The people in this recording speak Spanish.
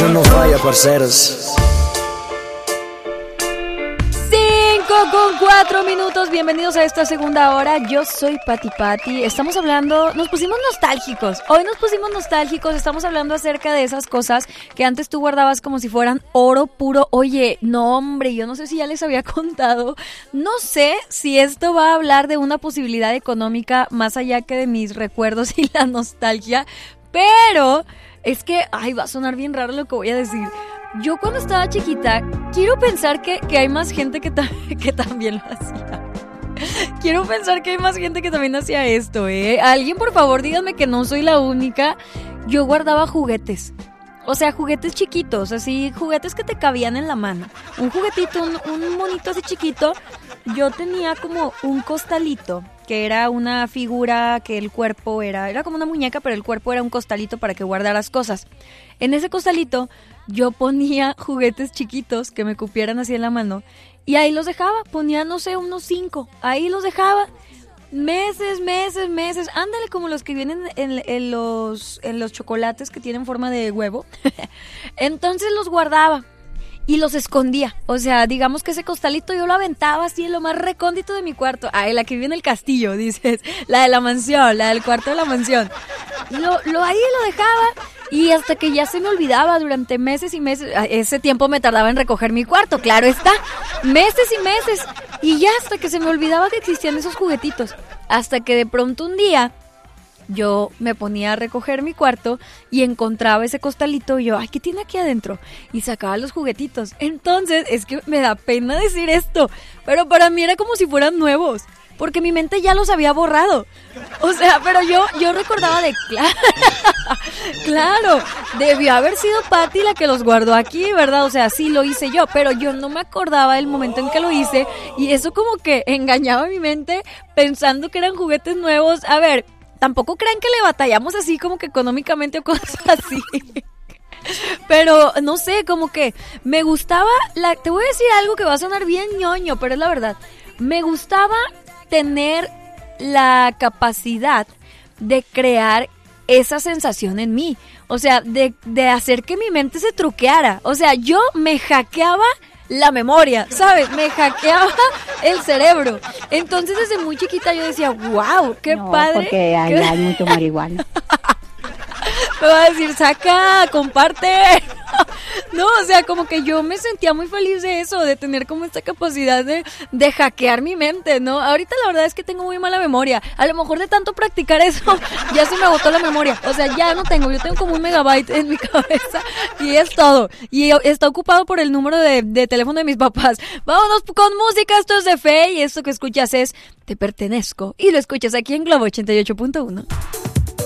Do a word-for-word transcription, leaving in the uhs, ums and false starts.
corazón no falla, parceros. Con cuatro minutos, bienvenidos a esta segunda hora. Yo soy Pati Pati. Estamos hablando, nos pusimos nostálgicos. Hoy nos pusimos nostálgicos. Estamos hablando acerca de esas cosas que antes tú guardabas como si fueran oro puro. Oye, no hombre, yo no sé si ya les había contado. No sé si esto va a hablar de una posibilidad económica más allá que de mis recuerdos y la nostalgia. Pero es que, ay, va a sonar bien raro lo que voy a decir. Yo cuando estaba chiquita, quiero pensar que, que hay más gente que, ta- que también lo hacía. Quiero pensar que hay más gente que también hacía esto, ¿eh? Alguien, por favor, díganme que no soy la única. Yo guardaba juguetes. O sea, juguetes chiquitos, así, juguetes que te cabían en la mano. Un juguetito, un, un monito así chiquito. Yo tenía como un costalito, que era una figura que el cuerpo era, era como una muñeca, pero el cuerpo era un costalito para que guardaras cosas. En ese costalito yo ponía juguetes chiquitos que me cupieran así en la mano y ahí los dejaba, ponía, no sé, unos cinco, ahí los dejaba. Meses, meses, meses, ándale como los que vienen en, en, los, en los chocolates que tienen forma de huevo. Entonces los guardaba y los escondía. O sea, digamos que ese costalito yo lo aventaba así en lo más recóndito de mi cuarto. Ay, la que vive en el castillo, dices, la de la mansión, la del cuarto de la mansión. Lo, lo ahí lo dejaba y hasta que ya se me olvidaba durante meses y meses. Ese tiempo me tardaba en recoger mi cuarto, claro está. Meses y meses. Y ya hasta que se me olvidaba que existían esos juguetitos. Hasta que de pronto un día yo me ponía a recoger mi cuarto y encontraba ese costalito y yo, ay, ¿qué tiene aquí adentro? Y sacaba los juguetitos. Entonces, es que me da pena decir esto, pero para mí era como si fueran nuevos, porque mi mente ya los había borrado. O sea, pero yo yo recordaba de, claro, claro, debió haber sido Pati la que los guardó aquí, ¿verdad? O sea, sí lo hice yo, pero yo no me acordaba del momento en que lo hice y eso como que engañaba a mi mente pensando que eran juguetes nuevos. A ver, tampoco crean que le batallamos así como que económicamente o cosas así. Pero, no sé, como que me gustaba, la, te voy a decir algo que va a sonar bien ñoño, pero es la verdad. Me gustaba tener la capacidad de crear esa sensación en mí. O sea, de, de hacer que mi mente se truqueara. O sea, yo me hackeaba la memoria, ¿sabes? Me hackeaba el cerebro. Entonces, desde muy chiquita yo decía, wow, qué no, padre. Porque hay, hay mucho marihuana. Me va a decir, saca, comparte. No, o sea, como que yo me sentía muy feliz de eso, de tener como esta capacidad de, de hackear mi mente, ¿no? Ahorita la verdad es que tengo muy mala memoria. A lo mejor de tanto practicar eso, ya se me agotó la memoria. O sea, ya no tengo, yo tengo como un megabyte en mi cabeza y es todo. Y está ocupado por el número de, de teléfono de mis papás. Vámonos con música, esto es de Fe y esto que escuchas es Te Pertenezco. Y lo escuchas aquí en Globo ochenta y ocho punto uno.